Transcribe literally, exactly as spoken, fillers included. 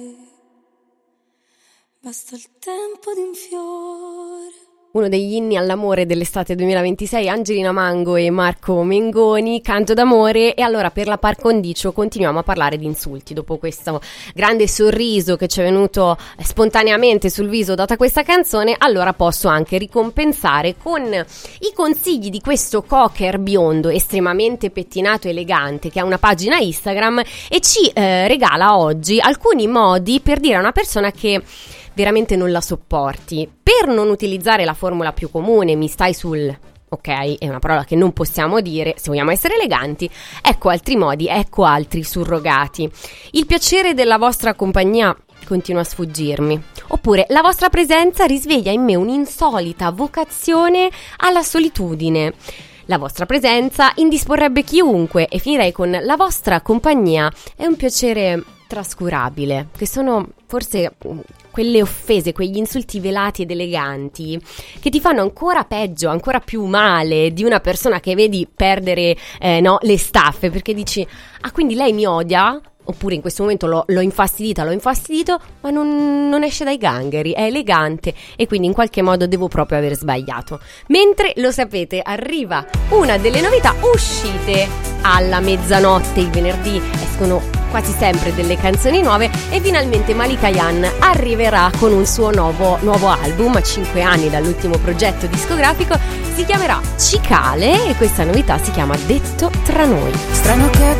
Basta il tempo di un fiore. Uno degli inni all'amore dell'estate duemilaventisei, Angelina Mango e Marco Mengoni, Canto d'amore. E allora per la par condicio continuiamo a parlare di insulti. Dopo questo grande sorriso che ci è venuto spontaneamente sul viso data questa canzone, allora posso anche ricompensare con i consigli di questo cocker biondo estremamente pettinato e elegante che ha una pagina Instagram e ci eh, regala oggi alcuni modi per dire a una persona che veramente non la sopporti. Per non utilizzare la formula più comune, mi stai sul... ok, è una parola che non possiamo dire se vogliamo essere eleganti. Ecco altri modi, ecco altri surrogati. Il piacere della vostra compagnia continua a sfuggirmi. Oppure la vostra presenza risveglia in me un'insolita vocazione alla solitudine. La vostra presenza indisporrebbe chiunque. E finirei con la vostra compagnia è un piacere trascurabile, che sono forse quelle offese, quegli insulti velati ed eleganti che ti fanno ancora peggio, ancora più male di una persona che vedi perdere eh, no, le staffe, perché dici, ah, quindi lei mi odia? Oppure in questo momento l'ho, l'ho infastidita, l'ho infastidito, ma non, non esce dai gangheri, è elegante e quindi in qualche modo devo proprio aver sbagliato. Mentre, lo sapete, arriva una delle novità uscite alla mezzanotte, il venerdì escono quasi sempre delle canzoni nuove e finalmente Malika Yan arriverà con un suo nuovo, nuovo album a cinque anni dall'ultimo progetto discografico, si chiamerà Cicale e questa novità si chiama Detto tra noi. Strano che